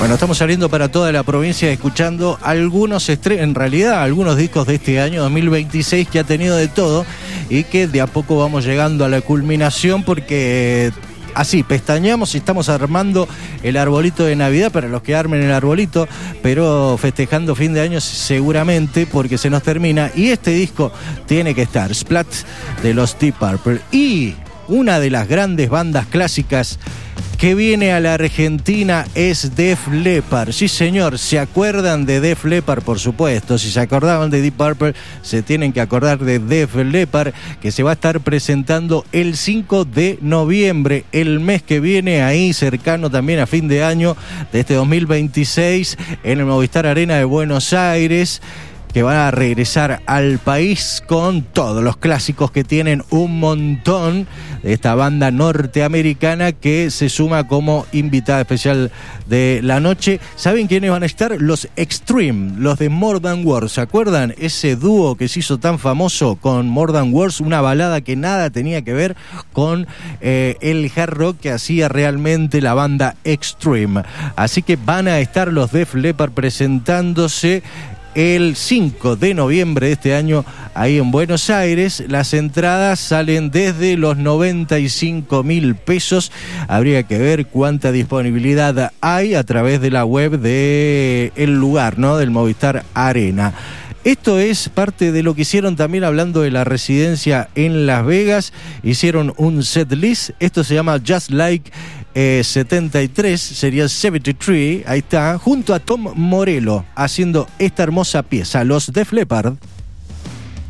Bueno, estamos saliendo para toda la provincia escuchando algunos algunos discos de este año 2026 que ha tenido de todo y que de a poco vamos llegando a la culminación porque así pestañeamos y estamos armando el arbolito de Navidad para los que armen el arbolito, pero festejando fin de año seguramente porque se nos termina y este disco tiene que estar, Splat de los Deep Purple y una de las grandes bandas clásicas que viene a la Argentina es Def Leppard. Sí, señor, ¿se acuerdan de Def Leppard? Por supuesto. Si se acordaban de Deep Purple, se tienen que acordar de Def Leppard, que se va a estar presentando el 5 de noviembre, el mes que viene, ahí cercano también a fin de año de este 2026, en el Movistar Arena de Buenos Aires, que van a regresar al país con todos los clásicos que tienen un montón de esta banda norteamericana que se suma como invitada especial de la noche. ¿Saben quiénes van a estar? Los Extreme, los de More Than Words. ¿Se acuerdan? Ese dúo que se hizo tan famoso con More Than Words, una balada que nada tenía que ver con el hard rock que hacía realmente la banda Extreme. Así que van a estar los Def Leppard presentándose el 5 de noviembre de este año ahí en Buenos Aires. Las entradas salen desde los 95.000 pesos. Habría que ver cuánta disponibilidad hay a través de la web de el lugar, ¿no? Del Movistar Arena. Esto es parte de lo que hicieron también hablando de la residencia en Las Vegas. Hicieron un set list. Esto se llama Just Like 73, sería 73, ahí está, junto a Tom Morello, haciendo esta hermosa pieza, los Def Leppard.